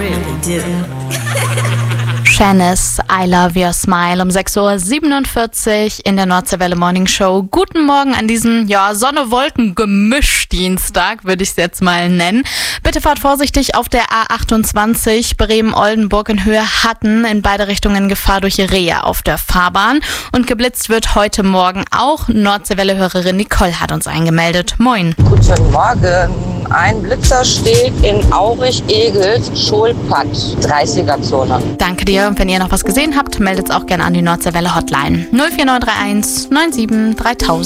really do. Shanice, I Love Your Smile um 6.47 Uhr in der Nordseewelle Morning Show. Guten Morgen an diesem, Sonne-Wolken-Gemisch-Dienstag, würde ich es jetzt mal nennen. Bitte fahrt vorsichtig auf der A28 Bremen-Oldenburg in Höhe Hatten. In beide Richtungen Gefahr durch Rehe auf der Fahrbahn. Und geblitzt wird heute Morgen auch. Nordseewelle-Hörerin Nicole hat uns eingemeldet. Moin. Guten Morgen. Ein Blitzer steht in Aurich-Egelt, Scholpatt, 30er-Zone. Danke dir. Wenn ihr noch was gesehen habt, meldet es auch gerne an die Nordseewelle Hotline. 04931 97 3000.